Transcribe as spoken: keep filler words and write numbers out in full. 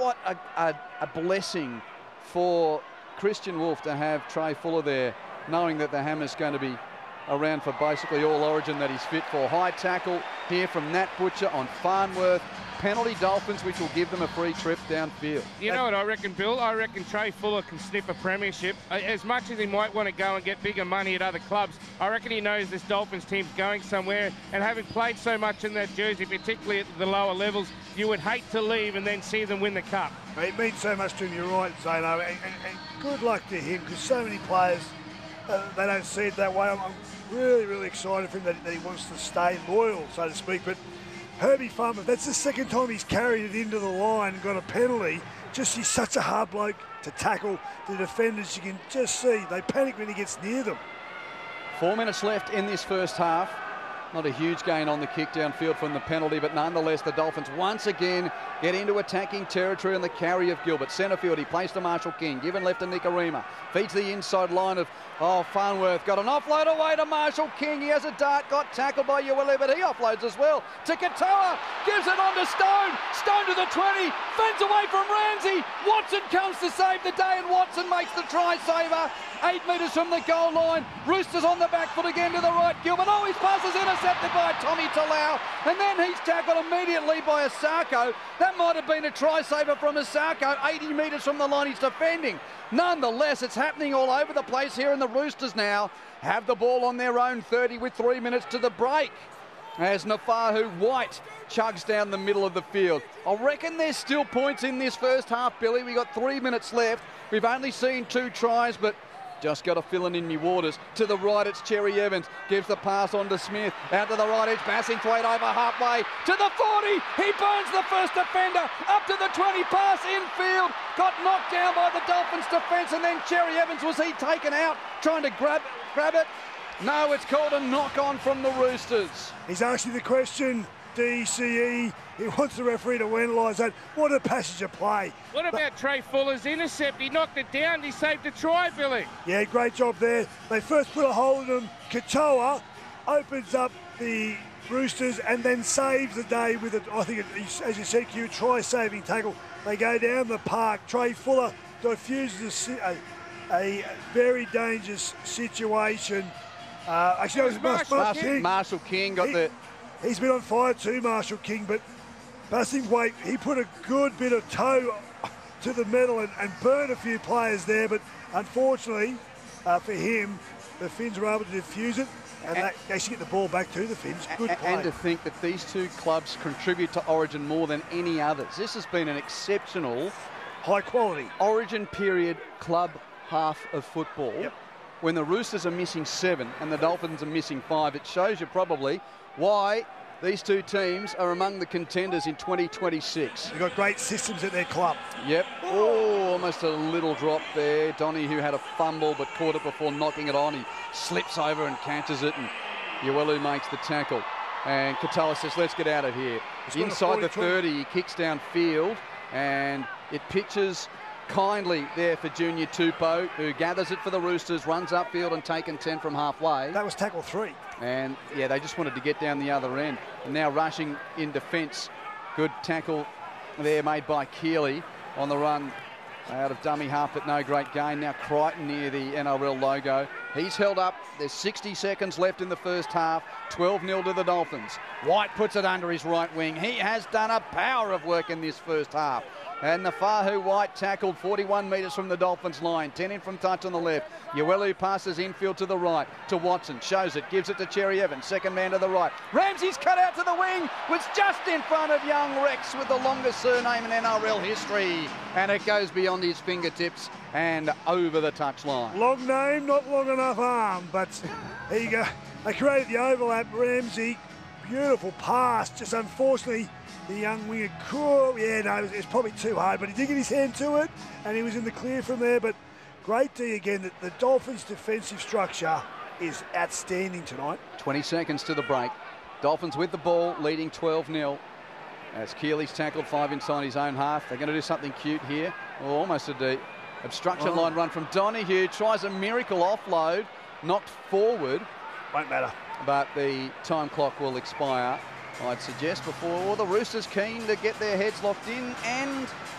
what a, a, a blessing for Christian Wolf to have Trey Fuller there, knowing that the hammer's going to be around for basically all Origin that he's fit for. High tackle here from Nat Butcher on Farnworth. Penalty Dolphins, which will give them a free trip downfield. You know what I reckon, Bill? I reckon Trey Fuller can snip a premiership. As much as he might want to go and get bigger money at other clubs, I reckon he knows this Dolphins team's going somewhere, and having played so much in that jersey, particularly at the lower levels, you would hate to leave and then see them win the cup. It means so much to him, you're right, Zano, and, and, and good luck to him, because so many players, uh, they don't see it that way. I'm, I'm really, really excited for him that, that he wants to stay loyal, so to speak, but Herbie Farmer, that's the second time he's carried it into the line and got a penalty. Just he's such a hard bloke to tackle the defenders. You can just see they panic when he gets near them. Four minutes left in this first half. Not a huge gain on the kick downfield from the penalty, but nonetheless the Dolphins once again get into attacking territory on the carry of Gilbert. Centrefield, he plays to Marshall King, given left to Nikorima. Feeds the inside line of oh, Farnworth. Got an offload away to Marshall King. He has a dart, got tackled by Ueli, but he offloads as well to Katoa. Gives it on to Stone. Stone to the twenty. Fends away from Ramsey. Watson comes to save the day, and Watson makes the try saver. Eight metres from the goal line. Roosters on the back foot again to the right. Gilbert. Oh, his pass is intercepted by Tommy Talau. And then he's tackled immediately by Asako. That might have been a try saver from Asako. eighty metres from the line he's defending. Nonetheless, it's happening all over the place here, and the Roosters now have the ball on their own thirty with three minutes to the break. As Nafahu White chugs down the middle of the field. I reckon there's still points in this first half, Billy. We've got three minutes left. We've only seen two tries, but just got to fill in in me waters. To the right, it's Cherry Evans. Gives the pass on to Smith. Out to the right edge, Bassingthwaite over halfway. To the forty, he burns the first defender. Up to the twenty, pass infield. Got knocked down by the Dolphins defence, and then Cherry Evans, was he taken out trying to grab, grab it? No, it's called a knock-on from the Roosters. He's asking the question, D C E. He wants the referee to analyse that. What a passage of play. What about but, Trey Fuller's intercept? He knocked it down. He saved a try, Billy. Yeah, great job there. They first put a hold on him. Katoa opens up the Roosters and then saves the day with, a, I think, it, as you said, Q, try-saving tackle. They go down the park. Trey Fuller diffuses a, a, a very dangerous situation. Uh, actually, it was Marshall, Marshall King. Marshall King got he, the... He's been on fire too, Marshall King, but Bassingthwaite, he put a good bit of toe to the metal and, and burned a few players there, but unfortunately uh, for him, the Finns were able to defuse it, and, and they actually get the ball back to the Finns. Good play. And to think that these two clubs contribute to Origin more than any others. This has been an exceptional... high quality. Origin period club half of football. Yep. When the Roosters are missing seven and the Dolphins are missing five, it shows you probably why these two teams are among the contenders in twenty twenty-six. They've got great systems at their club. Yep. Oh, almost a little drop there. Donny, who had a fumble but caught it before knocking it on. He slips over and catches it, and Uelu makes the tackle. And Katoa says, let's get out of here. Inside the thirty, he kicks downfield, and it pitches kindly there for Junior Tupou, who gathers it for the Roosters, runs upfield and taken ten from halfway. That was tackle three. And, yeah, they just wanted to get down the other end. And now rushing in defence. Good tackle there made by Keeley on the run out of dummy half, but no great gain. Now Crichton near the N R L logo. He's held up. There's sixty seconds left in the first half. twelve nil to the Dolphins. White puts it under his right wing. He has done a power of work in this first half. And Nafahu White tackled forty-one metres from the Dolphins line. ten in from touch on the left. Uelu passes infield to the right to Watson. Shows it, gives it to Cherry Evans. Second man to the right. Ramsey's cut out to the wing. Was just in front of young Rex with the longest surname in N R L history. And it goes beyond his fingertips and over the touchline. Long name, not long enough arm. But there you go. They created the overlap. Ramsey, beautiful pass. Just unfortunately, the young winger, cool. Yeah, no, it was, it was probably too hard, but he did get his hand to it, and he was in the clear from there. But great D again. The, the Dolphins' defensive structure is outstanding tonight. twenty seconds to the break. Dolphins with the ball, leading twelve nil. As Keeley's tackled five inside his own half. They're going to do something cute here. Oh, almost a deep obstruction oh. line run from Donahue. Tries a miracle offload, knocked forward. Won't matter. But the time clock will expire, I'd suggest, before the Roosters keen to get their heads locked in, and